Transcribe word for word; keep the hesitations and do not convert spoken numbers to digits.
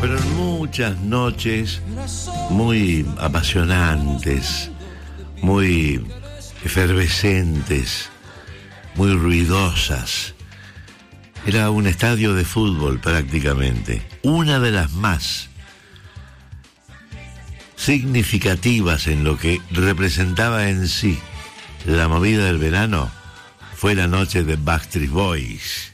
Fueron muchas noches muy apasionantes, muy efervescentes, muy ruidosas. Era un estadio de fútbol prácticamente. Una de las más significativas en lo que representaba en sí la movida del verano fue la noche de Backstreet Boys.